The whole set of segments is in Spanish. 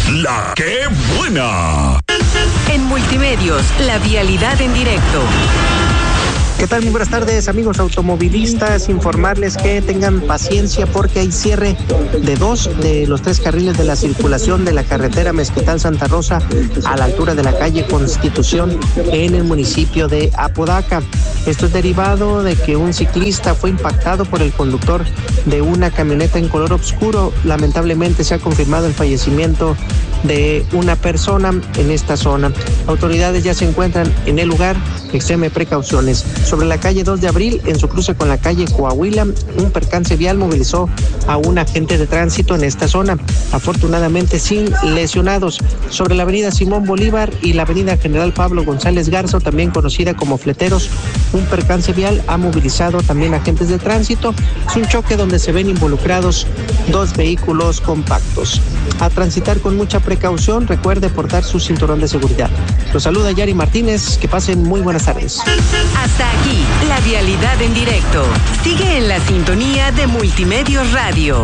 La ¡Qué buena! En Multimedios, la vialidad en directo. ¿Qué tal? Muy buenas tardes, amigos automovilistas. Informarles que tengan paciencia porque hay cierre de 2 de los 3 carriles de la circulación de la carretera Mezquital-Santa Rosa a la altura de la calle Constitución en el municipio de Apodaca. Esto es derivado de que un ciclista fue impactado por el conductor de una camioneta en color oscuro. Lamentablemente se ha confirmado el fallecimiento de una persona en esta zona. Autoridades ya se encuentran en el lugar. Extreme precauciones. Sobre la calle 2 de abril, en su cruce con la calle Coahuila, un percance vial movilizó a un agente de tránsito en esta zona, afortunadamente sin lesionados. Sobre la avenida Simón Bolívar y la avenida General Pablo González Garza, también conocida como Fleteros, un percance vial ha movilizado también agentes de tránsito. Es un choque donde se ven involucrados 2 vehículos compactos. A transitar con mucha precaución, recuerde portar su cinturón de seguridad. Los saluda Yari Martínez, que pasen muy buenas tardes. Hasta aquí, la vialidad en directo. Sigue en la sintonía de Multimedios Radio.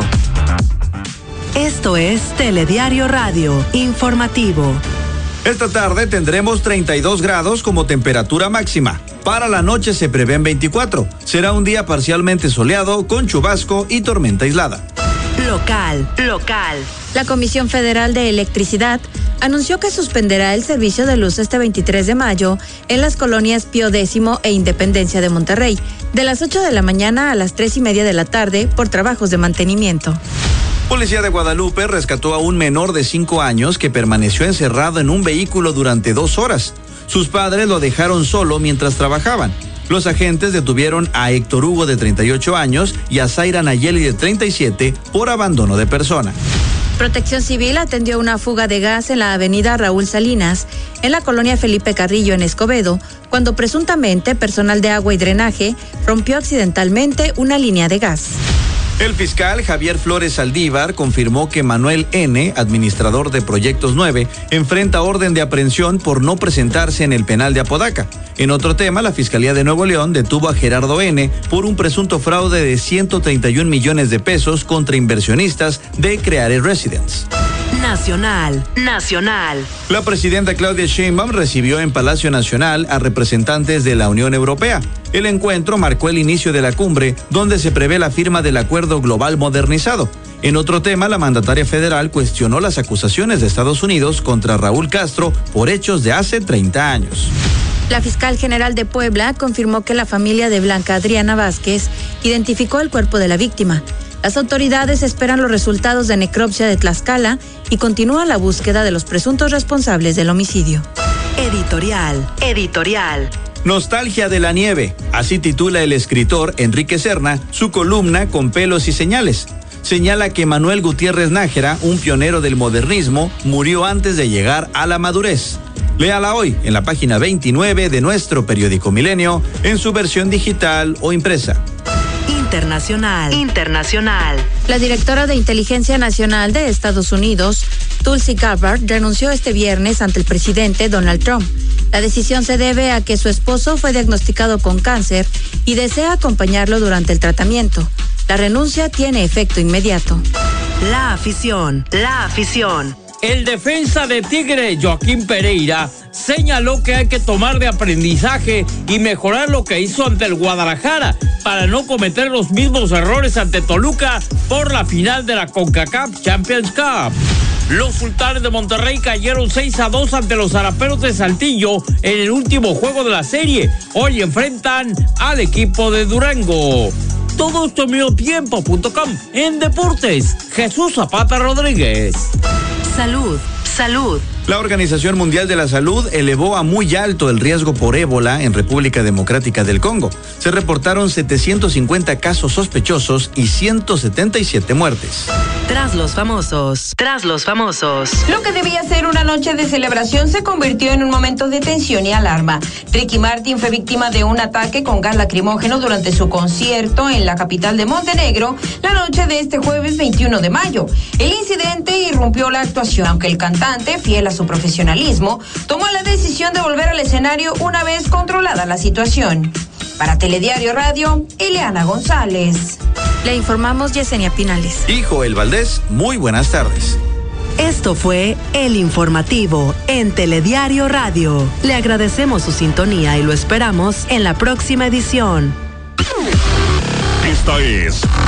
Esto es Telediario Radio, informativo. Esta tarde tendremos 32 grados como temperatura máxima. Para la noche se prevén 24. Será un día parcialmente soleado con chubasco y tormenta aislada. Local. La Comisión Federal de Electricidad anunció que suspenderá el servicio de luz este 23 de mayo en las colonias Pío X e Independencia de Monterrey, de las 8 de la mañana a las 3:30 de la tarde por trabajos de mantenimiento. Policía de Guadalupe rescató a un menor de 5 años que permaneció encerrado en un vehículo durante 2 horas. Sus padres lo dejaron solo mientras trabajaban. Los agentes detuvieron a Héctor Hugo de 38 años y a Zaira Nayeli de 37 por abandono de persona. Protección Civil atendió una fuga de gas en la avenida Raúl Salinas, en la colonia Felipe Carrillo, en Escobedo, cuando presuntamente personal de agua y drenaje rompió accidentalmente una línea de gas. El fiscal Javier Flores Saldívar confirmó que Manuel N., administrador de Proyectos 9, enfrenta orden de aprehensión por no presentarse en el penal de Apodaca. En otro tema, la Fiscalía de Nuevo León detuvo a Gerardo N. por un presunto fraude de 131 millones de pesos contra inversionistas de Creare Residence. Nacional. La presidenta Claudia Sheinbaum recibió en Palacio Nacional a representantes de la Unión Europea. El encuentro marcó el inicio de la cumbre, donde se prevé la firma del Acuerdo Global Modernizado. En otro tema, la mandataria federal cuestionó las acusaciones de Estados Unidos contra Raúl Castro por hechos de hace 30 años. La fiscal general de Puebla confirmó que la familia de Blanca Adriana Vázquez identificó el cuerpo de la víctima. Las autoridades esperan los resultados de necropsia de Tlaxcala y continúa la búsqueda de los presuntos responsables del homicidio. Editorial. Nostalgia de la nieve, así titula el escritor Enrique Serna su columna Con pelos y señales. Señala que Manuel Gutiérrez Nájera, un pionero del modernismo, murió antes de llegar a la madurez. Léala hoy en la página 29 de nuestro periódico Milenio, en su versión digital o impresa. Internacional. La directora de Inteligencia Nacional de Estados Unidos, Tulsi Gabbard, renunció este viernes ante el presidente Donald Trump. La decisión se debe a que su esposo fue diagnosticado con cáncer y desea acompañarlo durante el tratamiento. La renuncia tiene efecto inmediato. La afición. El defensa de Tigre, Joaquín Pereira, señaló que hay que tomar de aprendizaje y mejorar lo que hizo ante el Guadalajara para no cometer los mismos errores ante Toluca por la final de la CONCACAF Champions Cup. Los Sultanes de Monterrey cayeron 6-2 ante los Zaraperos de Saltillo en el último juego de la serie. Hoy enfrentan al equipo de Durango. Todo esto en mediotiempo.com. En deportes, Jesús Zapata Rodríguez. Salud. La Organización Mundial de la Salud elevó a muy alto el riesgo por ébola en República Democrática del Congo. Se reportaron 750 casos sospechosos y 177 muertes. Tras los famosos. Lo que debía ser una noche de celebración se convirtió en un momento de tensión y alarma. Ricky Martin fue víctima de un ataque con gas lacrimógeno durante su concierto en la capital de Montenegro la noche de este jueves 21 de mayo. El incidente irrumpió la actuación, aunque el cantante, fiel a su profesionalismo, tomó la decisión de volver al escenario una vez controlada la situación. Para Telediario Radio, Ileana González. Le informamos Yesenia Pinales. Y Joel Valdés, muy buenas tardes. Esto Esto fue El Informativo en Telediario Radio. Le agradecemos su sintonía y lo esperamos en la próxima edición. Esta es